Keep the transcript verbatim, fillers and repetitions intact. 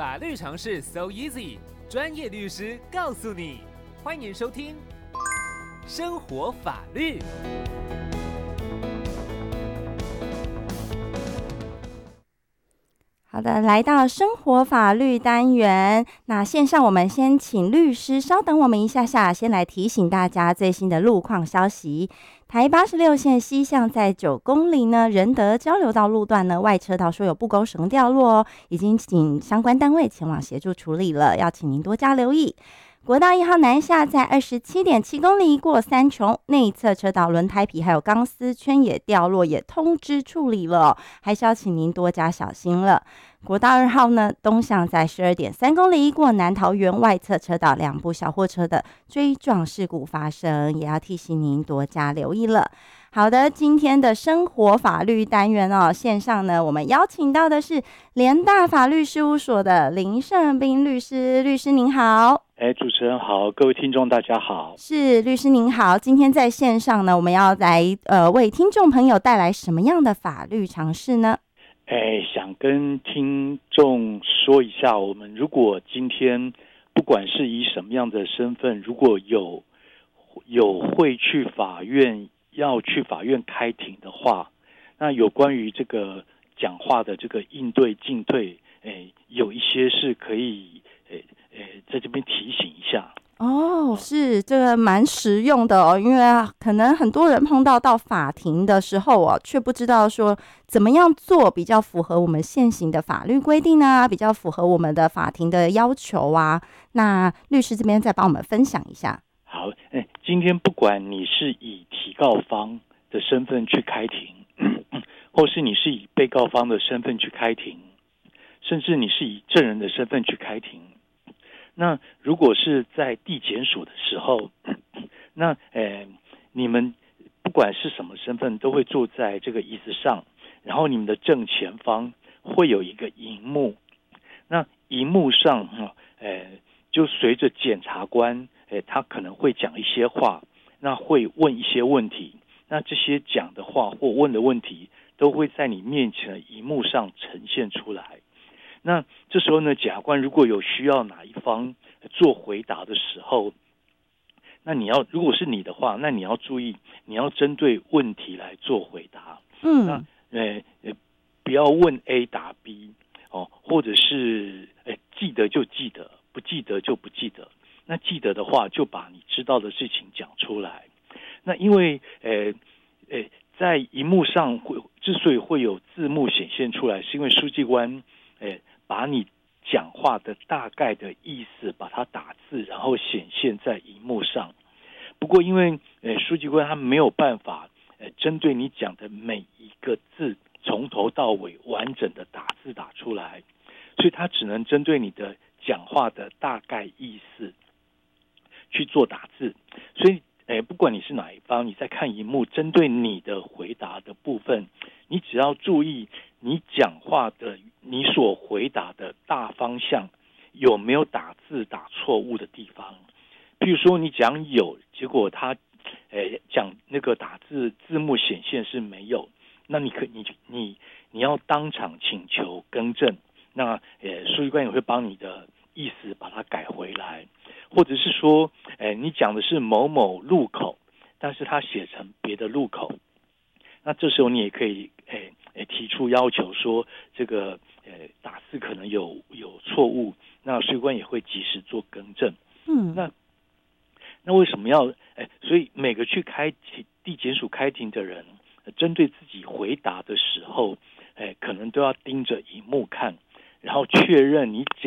法律常识 so easy， 专业律师告诉你。欢迎收听生活法律。 好的，来到生活法律单元，那线上我们先请律师稍等我们一下下，先来提醒大家最新的路况消息。台八十六线西向在九公里呢，仁德交流道路段呢，外车道说有不勾绳掉落哦，已经请相关单位前往协助处理了，要请您多加留意。国道一号南下在二十七点七公里过三重内侧车道轮胎皮还有钢丝圈也掉落，也通知处理了哦，还是要请您多加小心了。国道二号呢，东向在十二点三公里过南桃园外侧车道，两部小货车的追撞事故发生，也要提醒您多加留意了。好的，今天的生活法律单元哦，线上呢，我们邀请到的是联大法律事务所的林胜斌律师，律师您好。 哎，主持人好，各位听众大家好。 是，律师您好。今天在线上呢，我们要来呃为听众朋友带来什么样的法律常识呢？ 哎，想跟听众说一下，我们如果今天不管是以什么样的身份，如果有有会去法院要去法院开庭的话，那有关于这个讲话的这个应对进退，哎，有一些是可以哎哎在这边提醒一下。 哦，是，这个蛮实用的哦，因为可能很多人碰到到法庭的时候哦，却不知道说怎么样做比较符合我们现行的法律规定啊，比较符合我们的法庭的要求啊。那律师这边再帮我们分享一下。 好，哎，今天不管你是以提告方的身份去开庭，或是你是以被告方的身份去开庭，甚至你是以证人的身份去开庭，那如果是在地检署的时候，那呃，你们不管是什么身份，都会坐在这个椅子上，然后你们的正前方会有一个荧幕，那荧幕上，呃，就随着检察官，呃，他可能会讲一些话，那会问一些问题，那这些讲的话或问的问题，都会在你面前的荧幕上呈现出来。那这时候呢，检察官如果有需要哪一方做回答的时候，那你要如果是你的话，那你要注意，你要针对问题来做回答。 嗯， 那呃呃，不要问 A 答 B 哦，或者是呃记得就记得，不记得就不记得。那记得的话，就把你知道的事情讲出来。那因为呃呃，在荧幕上会之所以会有字幕显现出来，是因为书记官呃。把你讲话的大概的意思把它打字，然后显现在荧幕上。不过因为呃书记官他没有办法呃针对你讲的每一个字从头到尾完整的打字打出来，所以他只能针对你的讲话的大概意思去做打字。所以呃不管你是哪一方，你在看荧幕，针对你的回答的部分，你只要注意你讲话的你所回答的大方向有没有打字打错误的地方。譬如说你讲有，结果他呃讲那个打字字幕显现是没有，那你可你你你要当场请求更正，那呃书记官也会帮你的意思把它改回来。或者是说呃你讲的是某某路口，但是他写成别的路口，那这时候你也可以诶诶提出要求说这个呃打字可能有有错误，那书记官也会及时做更正。 嗯， 那那为什么要诶？所以每个去开地检署开庭的人，针对自己回答的时候，诶可能都要盯着荧幕看，然后确认你讲